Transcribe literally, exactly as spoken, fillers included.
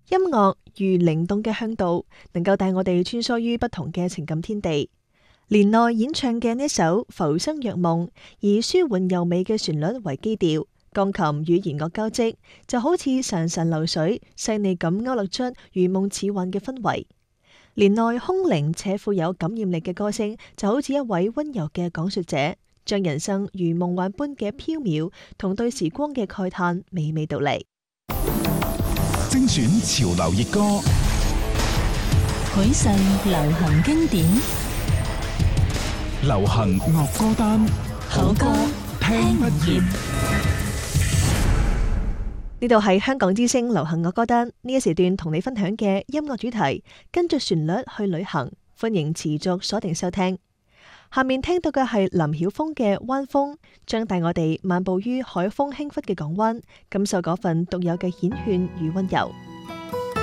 音樂如靈動嘅向導，能夠帶我哋穿梭於不同嘅情感天地。連內演唱嘅呢首《浮生若夢》，以舒緩柔美嘅旋律為基調，鋼琴與弦樂交織，就好似潺潺流水，細膩咁勾勒出如夢似幻嘅氛圍。連內空靈且富有感染力嘅歌聲，就好似一位溫柔嘅講述者，將人生如夢幻般嘅飄渺同對時光嘅慨嘆娓娓道嚟。 精選潮流熱歌， 許世流行經典， 流行樂歌單， 好歌聽不厭。 呢度係香港之聲流行樂歌單，呢一時段同你分享嘅音樂主題，跟住旋律去旅行，歡迎持續鎖定收聽。下面聽到嘅係林曉峰嘅《灣風》，將帶我哋漫步於海風輕拂嘅港灣，感受嗰份獨有嘅繾綣與溫柔。